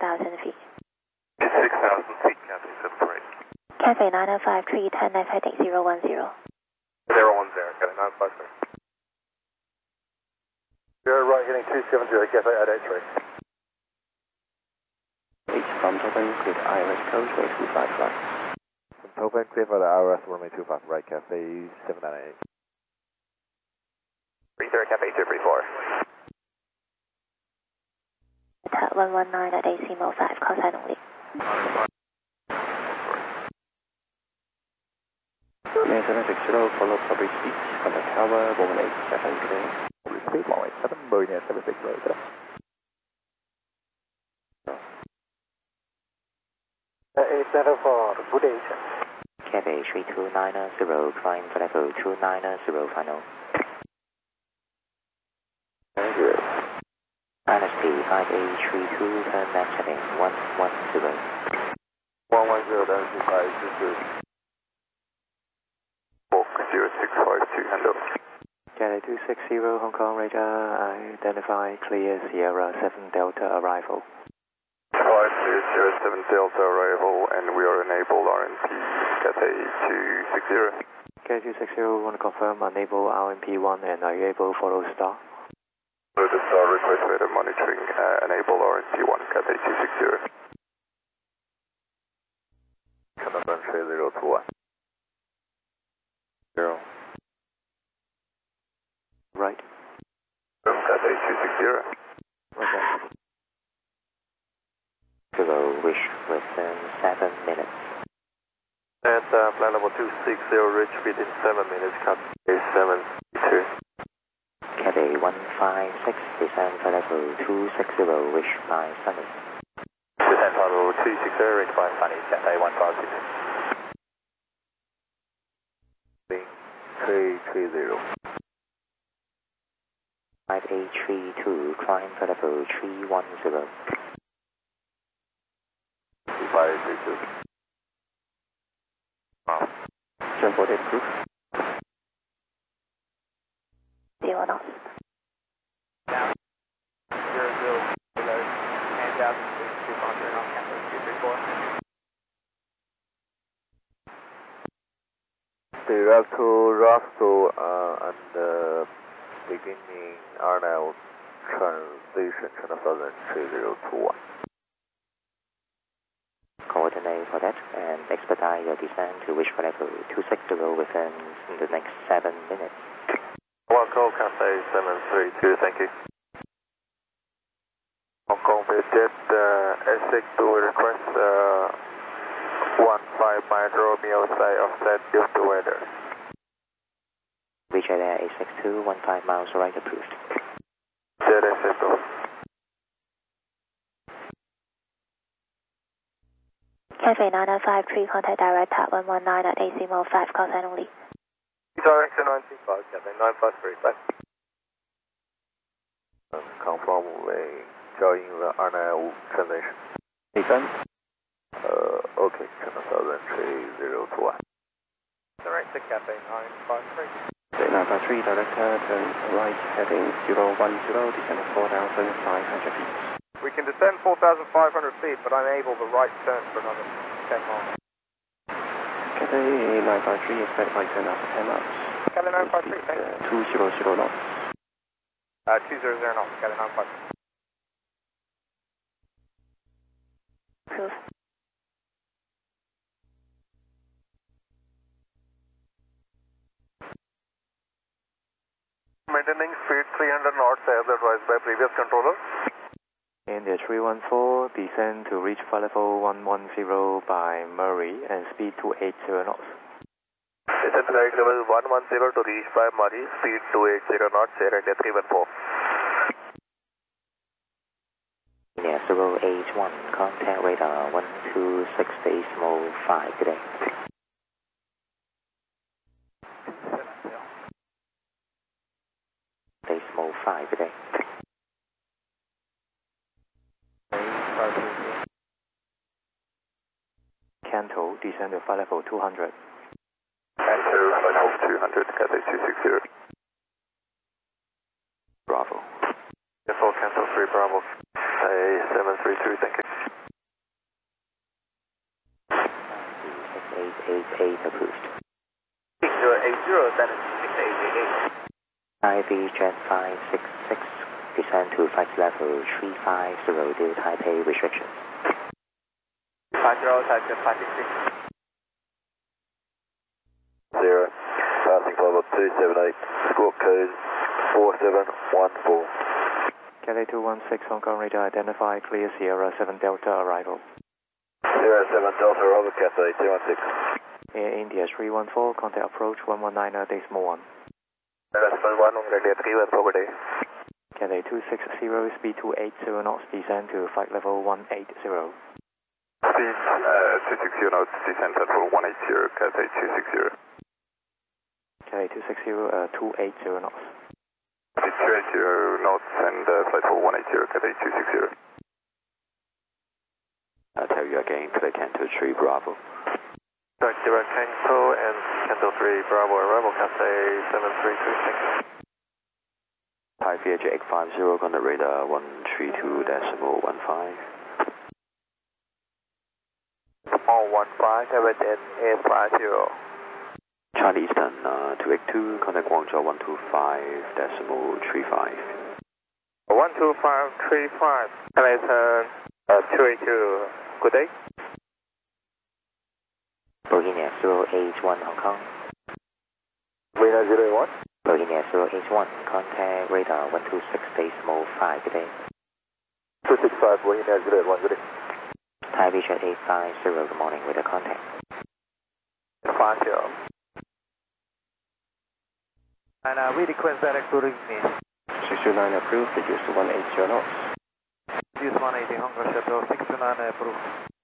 6,000 feet. 6,000 feet, Cathay 748. Cathay 9053, turn left heading 010. 010, Cathay 953. You're right heading 270, Cathay 883. H from Tobin, clear IRS code 225 flight. From Tobin, clear for the IRS runway 25, right, Cathay 798. 30, Cathay 234. At 119 at AC-mode 5, call sign only. May 760, follow public speed, contact tower 187 today. Public speed, 187, Marine 76 road. 874, good day. Cathay 3290, climb for level 290 final. Thank you. INSP 5832, turn left heading 110. 110, INSP 522. 0652, handle. Cathay 260, Hong Kong radar, identify clear Sierra 7 Delta arrival. 5007 Delta arrival, and we are enabled RMP Cathay 260. Cathay 260, want to confirm enable RMP1 and are you able to follow star? The star request weather monitoring, enable RMP1 Cathay 260. Canada 3021. 0. Right. Cathay 260. Okay. Zero, wish within 7 minutes. And plan level 260, reach within 7 minutes, Cathay 732. Cathay 156, descend for level 260, wish 9 sunny. Descend for level 260, reach 5 sunny, Cathay 156. 330. 5832, climb for level 310. 532. 748 proof. 0 knots. Now, 00, hands out, 200 on Cathay 234. Direct to Roscoe and beginning RNL transition China Southern 3021. Coordinate for that and expedite your descent to wish for level 260 within the next 7 minutes. One call Cathay 732, thank you. Hong Kong Vietjet S6 to request 15 Mike Romeo side offset due to weather. Reach Air 862, 15 miles right approved. Jet S6. Cathay 9053, contact direct at 119 at AC-mode 5, call sign only. Direction 925, Cathay 953, bye. Confirm we join the RNL transition. Descent. Okay, China Southern 3021. Direct to Cathay 953. 953, director, turn right heading 010, descend 4,500 feet. We can descend 4,500 feet, but unable to right turn for another 10 miles. Cathay 953, expect right turn after 10 miles. Cathay 953, thank you. 200 knots. 200 knots, Cathay 953. Proof. Maintaining speed 300 knots as advised by previous controller. India 314, descend to reach flight level 110 by Murray and speed 280 knots. Descend flight level 110 to reach by Murray, speed 280 knots, Air India 314. India 081, contact radar 126 decimal 5 today. Decimal 5 today. Canto, descend to flight level 200. Canto, flight level 200, Cathay 260. Bravo. Canto 3 Bravo, Cathay 732, thank you. 688 approved. 6080, that is 688. Taipei Jet 566, descend to flight level 350 due Taipei restrictions. 50, Taipei 566. 0, passing level 278, squawk code 4714. Cathay 216, Hong Kong radar identify, clear Sierra 7 Delta arrival. Sierra 7 Delta arrival, Cathay 216. Air India 314, contact approach 119 decimal 1. Sierra 71, ready at 3 for day. Cathay 260, speed 280 knots, descend to flight level 180. Speed 260 knots, descent level 180, Cathay 260. Cathay 260, 280 knots. Speed 280 knots and flight level 180, Cathay 260. I'll tell you again, Cathay Canto 3 Bravo. Direct Tango and Canto 3 Bravo arrival, Cathay 733, Taipei Jet 850, on the radar 132.15. All 15, Everton 850. Charlie Eastern 282, contact Guangzhou 125.35. 12535, Everton 282, good day. Bohemia 081 Hong Kong. Bohemia 081. Bohemia 081, contact radar 126.5, good day. 265, Bohemia 081, good day. Taipei Jet 850, good morning, with a contact. 50. And we request direct to me. 629 approved, reduce to 180 knots. Use 180, Hong Kong Shuttle 629 approved.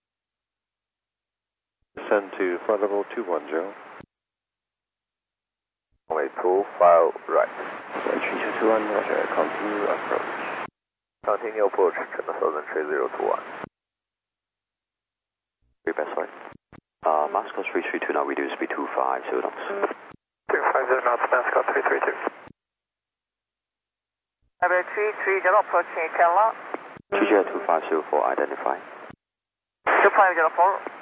Send to flight level 210. Runway 25 right. 13221, roger, continue approach. Continue approach, China Southern 3021. Best flight. Moscow 332 now, reduce speed 250 knots. 250 knots, Moscow 332. Number 33, approaching 10 knots. 20250 identify. 2504.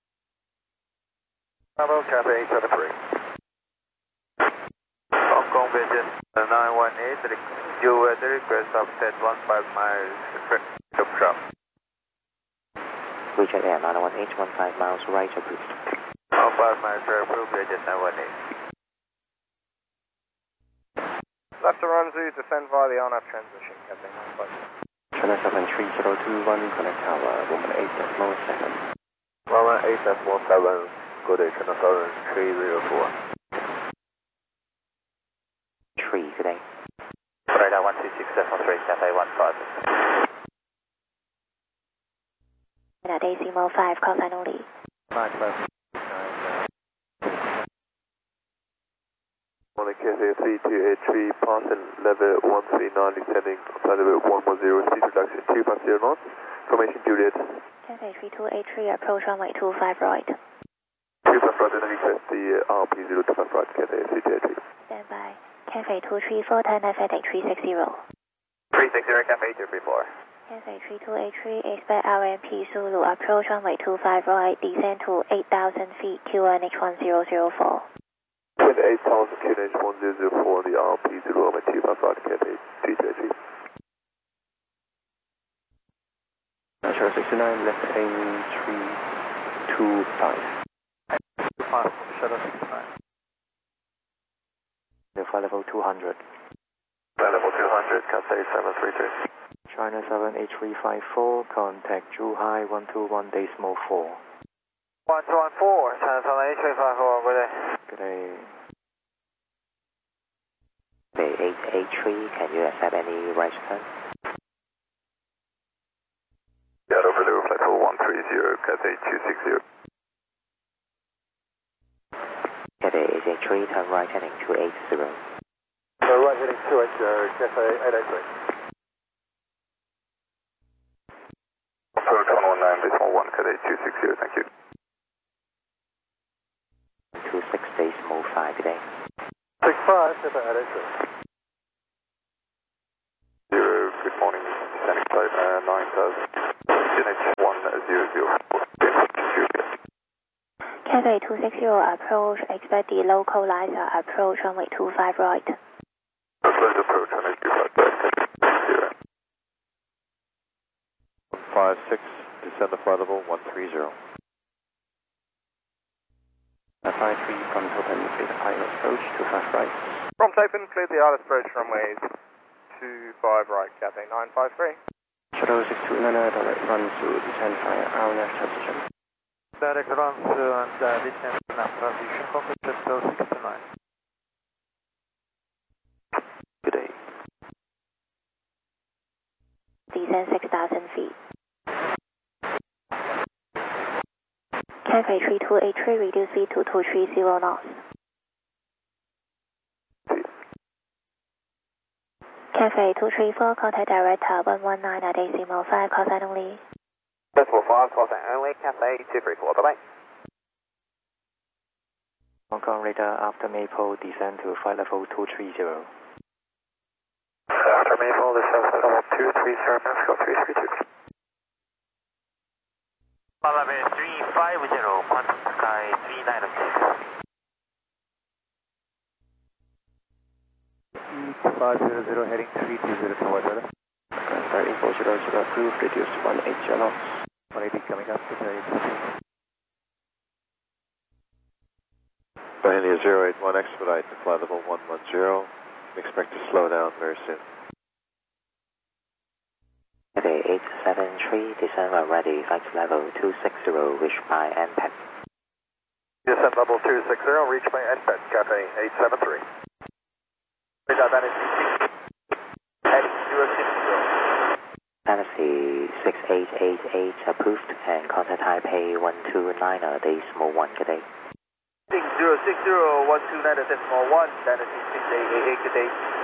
Bravo, Cathay 873. Hong Kong Beijing 918, you the request of set 15 miles of drop. WeJet Air 918, 15 miles right approved. 15 miles approved, Beijing 918. Left to Ranzu, descend via the RNAV transmission, Cathay 95. China 73021, connect tower 118.7. 118.7, good day, China Southern 304. 3, good day. Radar 126.3, Cathay 15. At decimal 5, call sign only. 95. Morning, Cathay 3283, passing level 139, descending flight level 110, speed reduction 250 knots. Formation Juliet. Cathay 3283, approach runway 25 right. 25 right, and request the RP025 right, Cathay 3283. Stand by. Cathay 234, Thai FedEx 360. 360, Cathay 234. Cathay 3283, expect RMP Zulu, approach runway 25 right, descend to 8,000 feet, QNH 1004. With 8,000 QNH 1004, the RP0 runway 25 right, Cathay 3283. China 69, left aim 325. 25, Shuttle 69. The flight level 200. Flight level 200, Cathay 733. China 78354, contact Zhuhai 121.4. 1214, China Southern 8354, good day. Good day. Bay 883, can you accept any right turn? Yeah, over there, flight level 130, Cathay 260. Cathay 883, turn right heading 280. Right heading 280, Cathay 883. Approach 119.1, Cathay 260, thank you. 26.5, good day. 65, Cathay 883. 0, good morning, descending flight 9000. QNH 1004. Cathay 260 approach, expect the localizer approach runway 25 right. Localizer approach, runway 25 right. 156, descend to flight level 130. 53 from Open, clear the pilot approach, 25 right. From Tapen, clear the island approach runway 25 right, Cathay 953. Shuttle 62 Luna, direct run to descend via our left transition. Direct run to and descend left transition, complete Shuttle 69. Good day. Descend 6,000 feet. Cathay 3283, reduce speed to 230 knots. Cathay 234, contact director 119 at decimal 5, call sign only. Decimal 5, call sign only, Cathay 234, bye-bye. Hong Kong radar after Maple, descend to flight level 230. After Maple, descend to level 230, Mexico 332. Level 350, Quantum Sky 396. 500 heading 320 towards weather. Starting 400 approved, reduce 180 knots. 180 coming up, Cathay 230. Bahia 081, expedite to flight level 110. Expect to slow down very soon. Cathay 873, descend when ready, flight level 260, reach by NPET. Descend level 260, reach by NPET, Cathay 873. Radar Vanity heading 060. Vanity 6888 approved and contact Taipei 129 decimal 1, good day. 060, 129 decimal 1, Vanity 6888, good day.